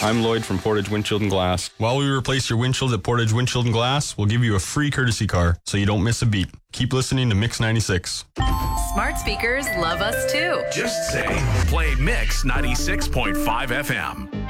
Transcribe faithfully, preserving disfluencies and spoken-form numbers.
I'm Lloyd from Portage Windshield and Glass. While we replace your windshield at Portage Windshield and Glass, we'll give you a free courtesy car so you don't miss a beat. Keep listening to Mix ninety-six. Smart speakers love us too. Just say, play Mix ninety-six point five F M.